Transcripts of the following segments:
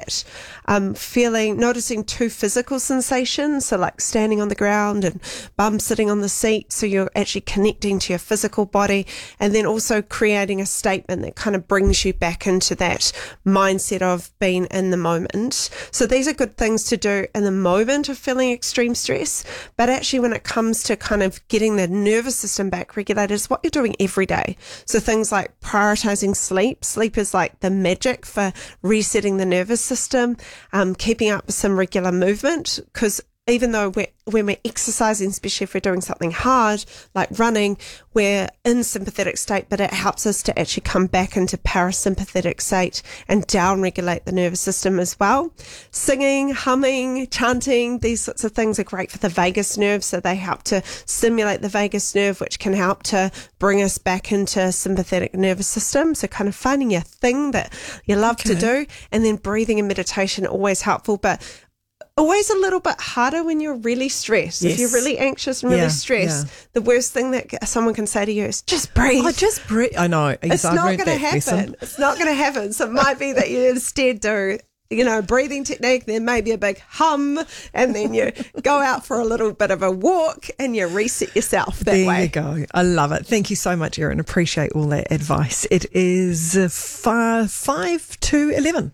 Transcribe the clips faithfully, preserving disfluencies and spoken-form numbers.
that. Um, feeling, noticing two physical sensations, so like standing on the ground and bum sitting on the seat, so you're actually connecting to your physical body, and then also creating a statement that kind of brings you back into that mindset of being in the moment. So these are good things to do in the moment of feeling extreme stress, but actually when it comes to kind of getting the nervous system back regulated, it's what you're doing every day. So things like prioritizing sleep. Sleep is like the magic for resetting the nervous system. Um, keeping up with some regular movement, because even though we're, when we're exercising, especially if we're doing something hard like running, we're in sympathetic state, but it helps us to actually come back into parasympathetic state and down-regulate the nervous system as well. Singing, humming, chanting, these sorts of things are great for the vagus nerve, so they help to stimulate the vagus nerve, which can help to bring us back into sympathetic nervous system. So kind of finding your thing that you love okay. to do, and then breathing and meditation are always helpful, but always a little bit harder when you're really stressed. Yes. If you're really anxious and really yeah, stressed, yeah. the worst thing that someone can say to you is just breathe. Oh, just breathe. I know. It's I've not going to happen. Lesson. It's not going to happen. So it might be that you instead do, you know, breathing technique, then maybe a big hum, and then you go out for a little bit of a walk and you reset yourself that there way. There you go. I love it. Thank you so much, Erin. Appreciate all that advice. It is five, five to eleven.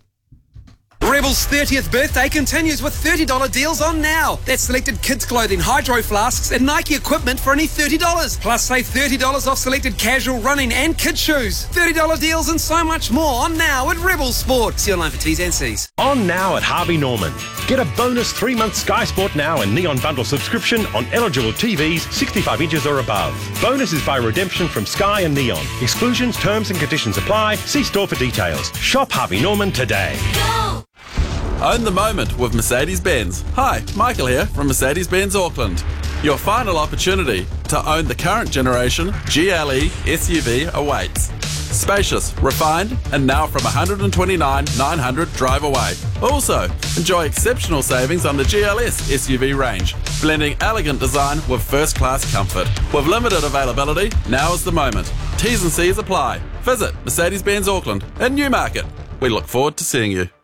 Rebel's thirtieth birthday continues with thirty dollars deals on now. That's selected kids' clothing, hydro flasks and Nike equipment for only thirty dollars. Plus save thirty dollars off selected casual running and kids' shoes. thirty dollars deals and so much more on now at Rebel Sport. See online for T's and C's. On now at Harvey Norman. Get a bonus three-month Sky Sport Now and Neon Bundle subscription on eligible T Vs sixty-five inches or above. Bonuses by redemption from Sky and Neon. Exclusions, terms and conditions apply. See store for details. Shop Harvey Norman today. Go! Own the moment with Mercedes-Benz. Hi, Michael here from Mercedes-Benz Auckland. Your final opportunity to own the current generation G L E S U V awaits. Spacious, refined, and now from one hundred twenty-nine thousand nine hundred drive away. Also, enjoy exceptional savings on the G L S S U V range, blending elegant design with first-class comfort. With limited availability, now is the moment. T's and C's apply. Visit Mercedes-Benz Auckland in Newmarket. We look forward to seeing you.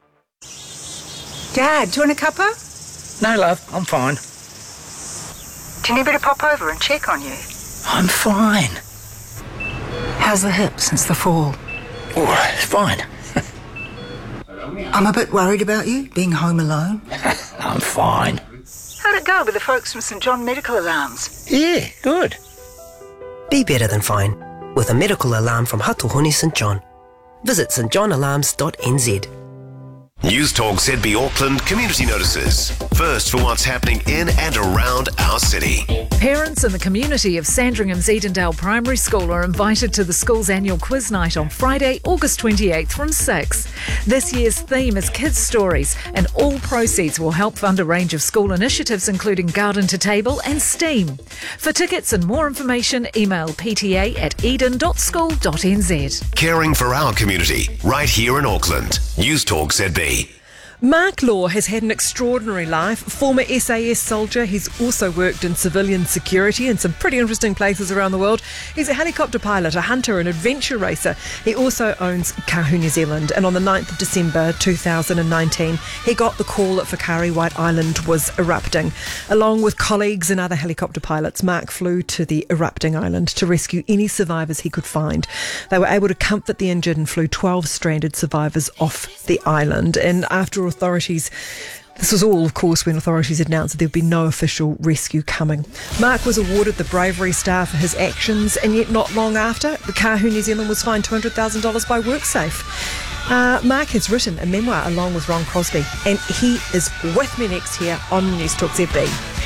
Dad, do you want a cuppa? No, love, I'm fine. Do you need me to pop over and check on you? I'm fine. How's the hip since the fall? Oh, it's fine. I'm a bit worried about you, being home alone. I'm fine. How'd it go with the folks from St John Medical Alarms? Yeah, good. Be better than fine with a medical alarm from Hatuhoni St John. Visit st john alarms dot n z. News Talk Z B Auckland community notices. First for what's happening in and around our city. Parents in the community of Sandringham's Edendale Primary School are invited to the school's annual quiz night on Friday, August twenty-eighth from six. This year's theme is Kids Stories, and all proceeds will help fund a range of school initiatives including Garden to Table and STEAM. For tickets and more information, email p t a at eden dot school dot n z. Caring for our community, right here in Auckland. News Talk Z B. Mark Law has had an extraordinary life. Former S A S soldier, he's also worked in civilian security in some pretty interesting places around the world. He's a helicopter pilot, a hunter, an adventure racer. He also owns Kahu New Zealand, and on the ninth of December two thousand nineteen, he got the call that Whakaari White Island was erupting. Along with colleagues and other helicopter pilots, Mark flew to the erupting island to rescue any survivors he could find. They were able to comfort the injured and flew twelve stranded survivors off the island. And after authorities This was all, of course, when authorities announced that there would be no official rescue coming. Mark was awarded the Bravery Star for his actions, and yet not long after, the Kahu New Zealand was fined two hundred thousand dollars by WorkSafe. Uh, Mark has written a memoir along with Ron Crosby, and he is with me next here on News Talk Z B.